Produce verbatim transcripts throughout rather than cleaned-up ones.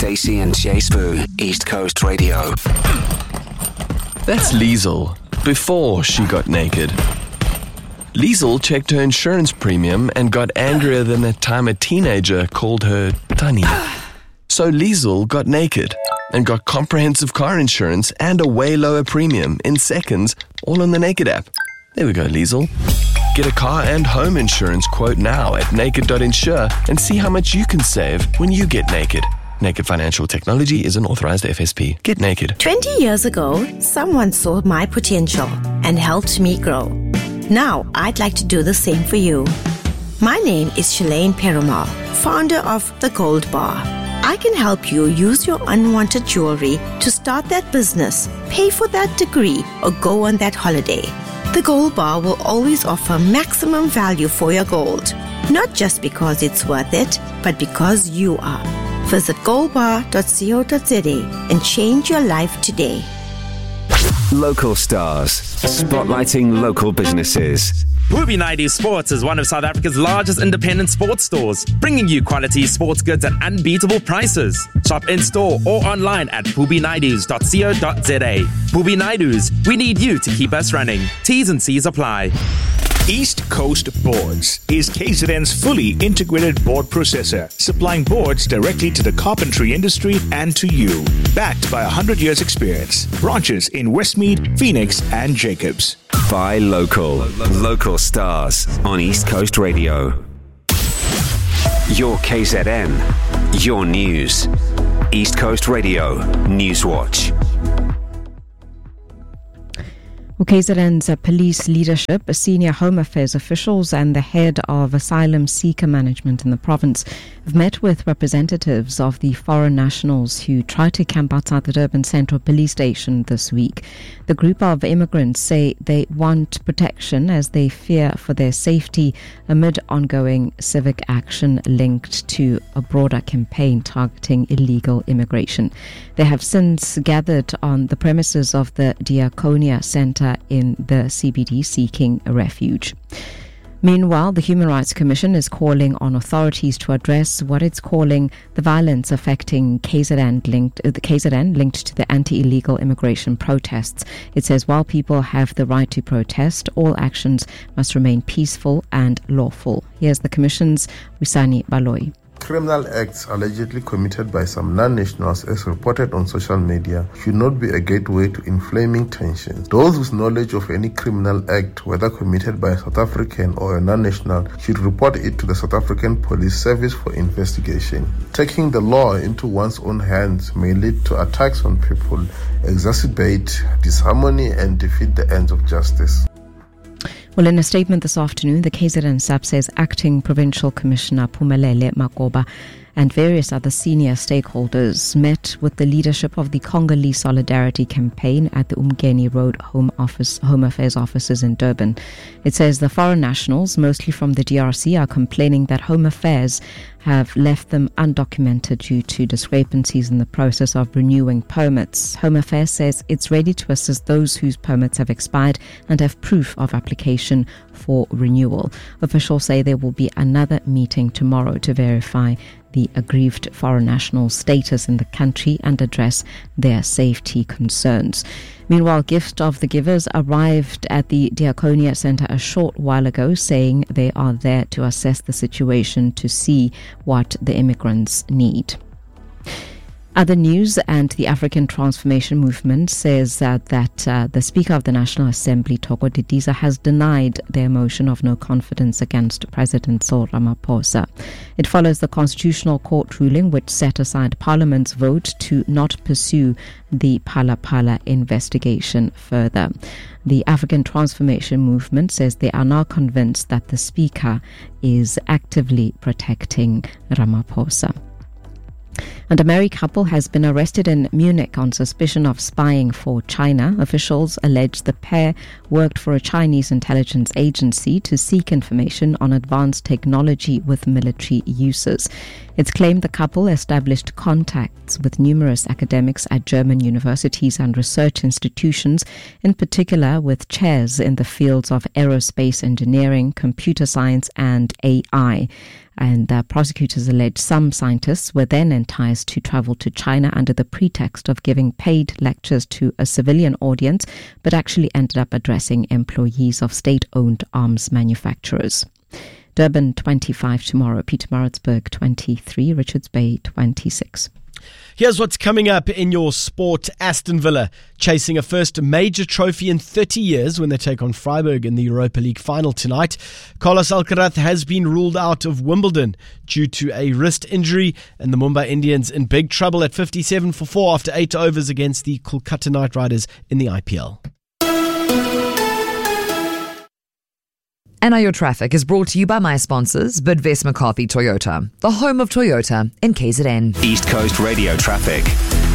Stacey and Jay Spoo, East Coast Radio. That's Liesl, before she got naked. Liesl checked her insurance premium and got angrier than the time a teenager called her Tani. So Liesl got naked and got comprehensive car insurance and a way lower premium in seconds, all on the Naked app. There we go, Liesl. Get a car and home insurance quote now at naked dot insure and see how much you can save when you get naked. Naked Financial Technology is an authorized F S P. Get naked. twenty years ago, someone saw my potential and helped me grow. Now, I'd like to do the same for you. My name is Shalane Perumal, founder of The Gold Bar. I can help you use your unwanted jewelry to start that business, pay for that degree, or go on that holiday. The Gold Bar will always offer maximum value for your gold, not just because it's worth it, but because you are. Visit gold bar dot co dot za and change your life today. Local stars, spotlighting local businesses. Phubi Naidoo Sports is one of South Africa's largest independent sports stores, bringing you quality sports goods at unbeatable prices. Shop in-store or online at phubi naidoos dot co dot za. Phubi Naidoo's, we need you to keep us running. T's and C's apply. East Coast Boards is K Z N's fully integrated board processor, supplying boards directly to the carpentry industry and to you. Backed by one hundred years experience. Branches in Westmead, Phoenix, and Jacobs. Buy local. Local stars on East Coast Radio. Your K Z N. Your news. East Coast Radio Newswatch. Well, K Z N's uh, police leadership, senior Home Affairs officials and the head of asylum seeker management in the province have met with representatives of the foreign nationals who tried to camp outside the Durban Central Police Station this week. The group of immigrants say they want protection as they fear for their safety amid ongoing civic action linked to a broader campaign targeting illegal immigration. They have since gathered on the premises of the Diakonia Centre in the C B D seeking a refuge. Meanwhile, the Human Rights Commission is calling on authorities to address what it's calling the violence affecting K Z N linked uh, the K Z N linked to the anti-illegal immigration protests. It says while people have the right to protest, all actions must remain peaceful and lawful. Here's the Commission's Wisani Baloyi. Criminal acts allegedly committed by some non-nationals, as reported on social media, should not be a gateway to inflaming tensions. Those with knowledge of any criminal act, whether committed by a South African or a non-national, should report it to the South African Police Service for investigation. Taking the law into one's own hands may lead to attacks on people, exacerbate disharmony, and defeat the ends of justice. Well, in a statement this afternoon, the K Z N S A P says Acting Provincial Commissioner Phumelele Makoba and various other senior stakeholders met with the leadership of the Congolese Solidarity Campaign at the Umgeni Road Home Office, Home Affairs offices in Durban. It says the foreign nationals, mostly from the D R C, are complaining that Home Affairs have left them undocumented due to discrepancies in the process of renewing permits. Home Affairs says it's ready to assist those whose permits have expired and have proof of application for renewal. Officials say there will be another meeting tomorrow to verify the aggrieved foreign national status in the country and address their safety concerns. Meanwhile, Gift of the Givers arrived at the Diakonia Centre a short while ago, saying they are there to assess the situation to see what the immigrants need. Other news, and the African Transformation Movement says that, that uh, the Speaker of the National Assembly, Thoko Didiza, has denied their motion of no confidence against President Cyril Ramaphosa. It follows the Constitutional Court ruling which set aside Parliament's vote to not pursue the Phala Phala investigation further. The African Transformation Movement says they are now convinced that the Speaker is actively protecting Ramaphosa. And a married couple has been arrested in Munich on suspicion of spying for China. Officials allege the pair worked for a Chinese intelligence agency to seek information on advanced technology with military uses. It's claimed the couple established contacts with numerous academics at German universities and research institutions, in particular with chairs in the fields of aerospace engineering, computer science and A I. And the prosecutors allege some scientists were then enticed to travel to China under the pretext of giving paid lectures to a civilian audience, but actually ended up addressing employees of state-owned arms manufacturers. Durban twenty-five tomorrow, Pietermaritzburg twenty-three, Richards Bay twenty-six. Here's what's coming up in your sport. Aston Villa chasing a first major trophy in thirty years when they take on Freiburg in the Europa League final tonight. Carlos Alcaraz has been ruled out of Wimbledon due to a wrist injury, and the Mumbai Indians in big trouble at fifty-seven for four after eight overs against the Kolkata Knight Riders in the I P L. And now your traffic is brought to you by my sponsors, Bidvest McCarthy Toyota, the home of Toyota in K Z N. East Coast Radio traffic.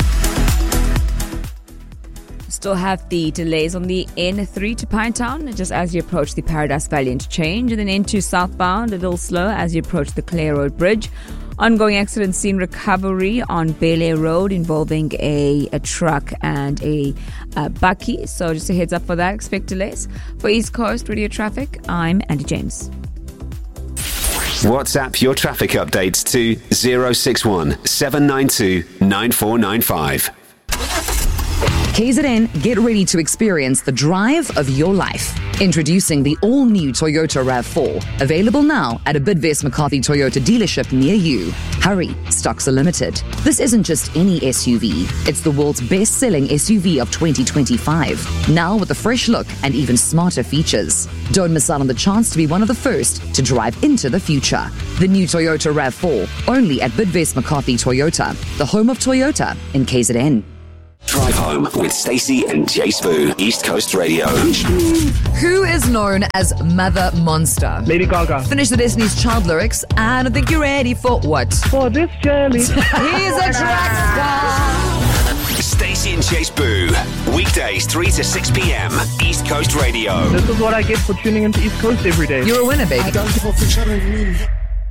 Still have the delays on the N three to Pinetown, just as you approach the Paradise Valley interchange, and then N two southbound, a little slow as you approach the Clare Road Bridge. Ongoing accident scene recovery on Belair Road involving a, a truck and a, a bucky. So just a heads up for that. Expect delays. For East Coast Radio Traffic, I'm Andy James. WhatsApp your traffic updates to zero six one seven nine two nine four nine five. K Z N, get ready to experience the drive of your life. Introducing the all-new Toyota RAV four, available now at a Bidvest McCarthy Toyota dealership near you. Hurry, stocks are limited. This isn't just any S U V. It's the world's best-selling S U V of twenty twenty-five, now with a fresh look and even smarter features. Don't miss out on the chance to be one of the first to drive into the future. The new Toyota RAV four, only at Bidvest McCarthy Toyota, the home of Toyota in K Z N. Drive home with Stacey and Jay Spoo, East Coast Radio. Who is known as Mother Monster? Lady Gaga. Finish the Destiny's Child lyrics, and I think you're ready for what? For this journey. He's a track star. Stacey and Jay Spoo, weekdays three to six p.m. East Coast Radio. This is what I get for tuning into East Coast every day. You're a winner, baby. I don't give up for